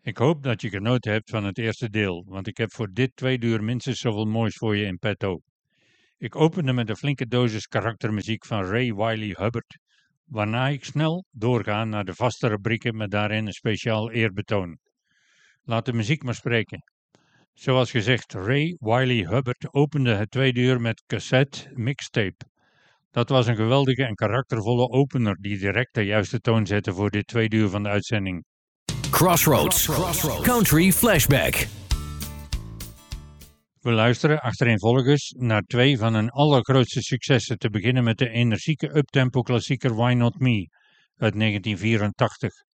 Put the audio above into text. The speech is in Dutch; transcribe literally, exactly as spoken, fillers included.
Ik hoop dat je genoten hebt van het eerste deel, want ik heb voor dit tweede uur minstens zoveel moois voor je in petto. Ik opende met een flinke dosis karaktermuziek van Ray Wylie Hubbard, waarna ik snel doorga naar de vaste rubrieken met daarin een speciaal eerbetoon. Laat de muziek maar spreken. Zoals gezegd, Ray Wylie Hubbard opende het tweede uur met Cassette Mixtape. Dat was een geweldige en karaktervolle opener die direct de juiste toon zette voor dit tweede uur van de uitzending. Crossroads, Crossroads. Country Flashback. We luisteren achtereenvolgens naar twee van hun allergrootste successen, te beginnen met de energieke uptempo klassieker Why Not Me uit negentien vierentachtig.